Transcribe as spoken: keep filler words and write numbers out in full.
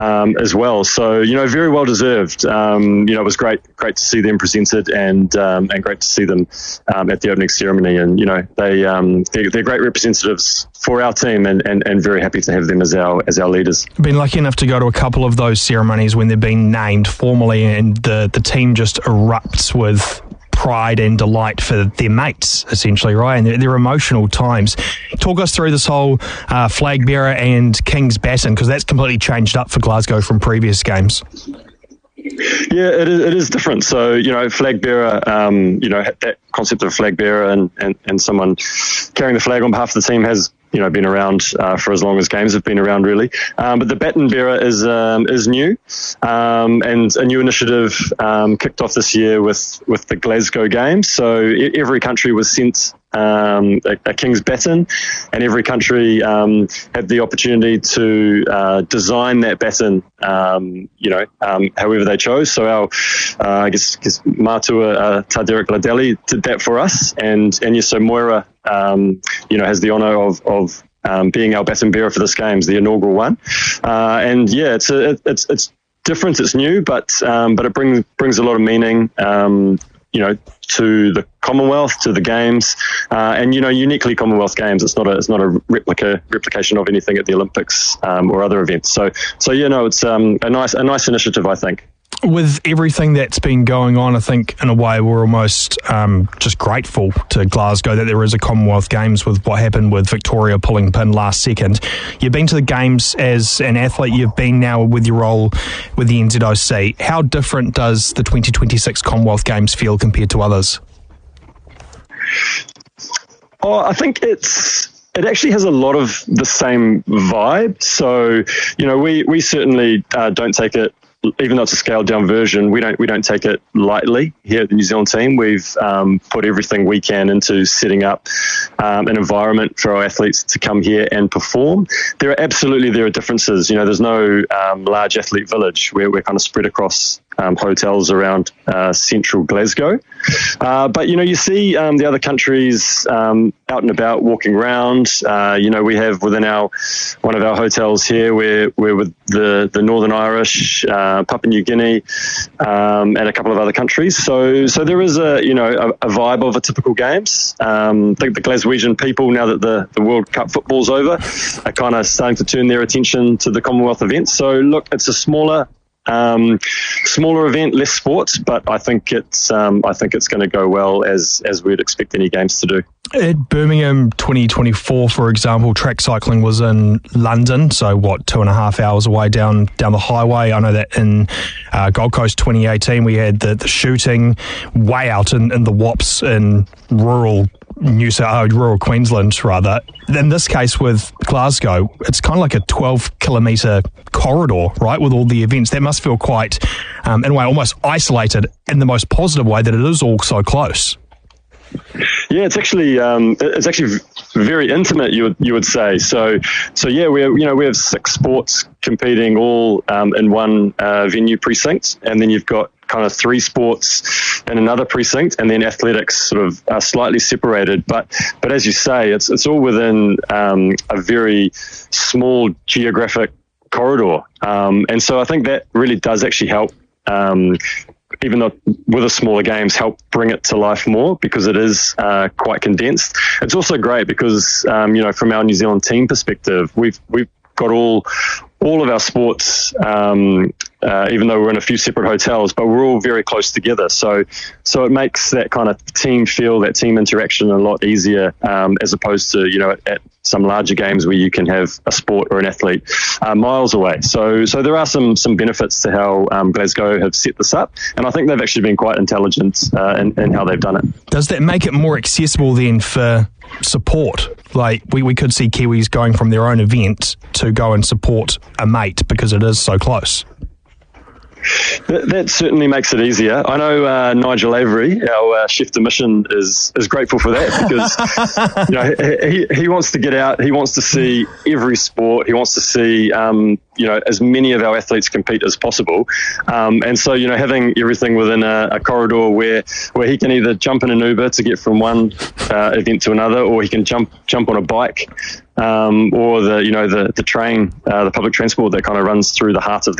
Um, as well. So, you know, very well deserved. Um, you know, it was great, great to see them presented and um, and great to see them um, at the opening ceremony. And, you know, they, um, they're, they're great representatives for our team and, and, and very happy to have them as our as our leaders. Been lucky enough to go to a couple of those ceremonies when they've been named formally and the, the team just erupts with pride and delight for their mates, essentially, right? And they're, they're emotional times. Talk us through this whole uh, flag bearer and King's Baton, because that's completely changed up for Glasgow from previous games. Yeah, it is, it is different. So, you know, flag bearer, um, you know, that concept of flag bearer and, and, and someone carrying the flag on behalf of the team has, you know, been around uh, for as long as games have been around, really. Um, but the baton bearer is um, is new, um, and a new initiative um, kicked off this year with, with the Glasgow Games. So e- every country was sent um, a, a King's Baton, and every country um, had the opportunity to uh, design that baton, um, you know, um, however they chose. So our, uh, I guess, guess Matua uh, Taderic Ladeli did that for us, and and yeah, so Moira, um, you know, has the honour of of um, being our baton bearer for this games, the inaugural one, uh, and yeah, it's a, it's it's different, it's new, but um, but it brings brings a lot of meaning, um, you know, to the Commonwealth, to the games, uh, and you know, uniquely Commonwealth Games. It's not a it's not a replica replication of anything at the Olympics um, or other events. So so you know, it's um, a nice a nice initiative, I think. With everything that's been going on, I think in a way we're almost um, just grateful to Glasgow that there is a Commonwealth Games with what happened with Victoria pulling pin last second. You've been to the Games as an athlete, you've been now with your role with the N Z O C. How different does the twenty twenty-six Commonwealth Games feel compared to others? Oh, I think it's It actually has a lot of the same vibe. So, you know, we, we certainly uh, don't take it, even though it's a scaled down version, we don't we don't take it lightly here at the New Zealand team. We've um, put everything we can into setting up um, an environment for our athletes to come here and perform. There are absolutely there are differences. You know, there's no um, large athlete village where we're kind of spread across um, hotels around uh, central Glasgow. Uh, but you know, you see um, the other countries um, out and about walking around. Uh, you know, we have within our one of our hotels here, we're we're with the the Northern Irish. Uh, Uh, Papua New Guinea, um, and a couple of other countries. So, so there is a you know a, a vibe of a typical games. Um, I think the Glaswegian people, now that the, the World Cup football's over, are kind of starting to turn their attention to the Commonwealth events. So, look, it's a smaller. Um, smaller event, less sports, but I think it's um, I think it's going to go well as as we'd expect any games to do. At Birmingham twenty twenty-four, for example, track cycling was in London, so what, two and a half hours away down down the highway. I know that in uh, Gold Coast twenty eighteen we had the, the shooting way out in, in the Wops in rural New South, uh, rural Queensland, rather. In this case with Glasgow, it's kind of like a twelve kilometre corridor, right, with all the events. That must feel quite, um, in a way, almost isolated in the most positive way that it is all so close. Yeah, it's actually um, it's actually very intimate. You would you would say so. So yeah, we have, you know we have six sports competing all um, in one uh, venue precinct, and then you've got kind of three sports in another precinct, and then athletics sort of are slightly separated. But but as you say, it's it's all within um, a very small geographic corridor, um, and so I think that really does actually help. Um, even though with the smaller games, help bring it to life more because it is uh, quite condensed. It's also great because, um, you know, from our New Zealand team perspective, we've we've got all all of our sports, um, uh, even though we're in a few separate hotels, but we're all very close together. So so it makes that kind of team feel, that team interaction a lot easier um, as opposed to, you know, at, at some larger games where you can have a sport or an athlete uh, miles away. So so there are some some benefits to how um, Glasgow have set this up, and I think they've actually been quite intelligent uh, in, in how they've done it. Does that make it more accessible then for support? Like we, we could see Kiwis going from their own event to go and support a mate because it is so close. That, that certainly makes it easier. I know uh, Nigel Avery, our uh, chef de mission, is is grateful for that because you know he he wants to get out. He wants to see every sport. He wants to see um, you know as many of our athletes compete as possible. Um, and so you know having everything within a, a corridor where where he can either jump in an Uber to get from one uh, event to another, or he can jump jump on a bike. um, or the you know the the train, uh, the public transport that kind of runs through the heart of the